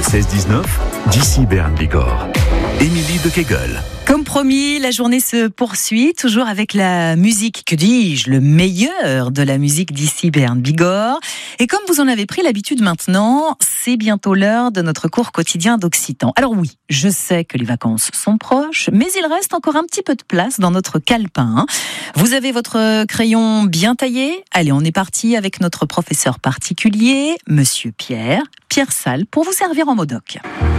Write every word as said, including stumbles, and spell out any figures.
seize dix-neuf, d'ici Bern Bigorre. Émilie de Kegel. Comme promis, la journée se poursuit, toujours avec la musique, que dis-je, le meilleur de la musique d'ici Bern Bigorre. Et comme vous en avez pris l'habitude maintenant, c'est bientôt l'heure de notre cours quotidien d'occitan. Alors oui, je sais que les vacances sont proches, mais il reste encore un petit peu de place dans notre calepin. Vous avez votre crayon bien taillé ? Allez, on est parti avec notre professeur particulier, Monsieur Pierre, Pierre Salle, pour vous servir en modoc.